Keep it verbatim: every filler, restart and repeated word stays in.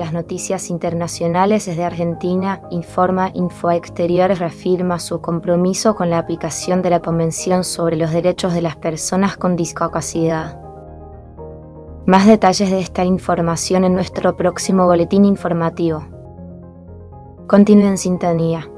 las noticias internacionales desde Argentina, informa InfoExterior reafirma su compromiso con la aplicación de la Convención sobre los Derechos de las Personas con Discapacidad. Más detalles de esta información en nuestro próximo boletín informativo. Continúe en sintonía.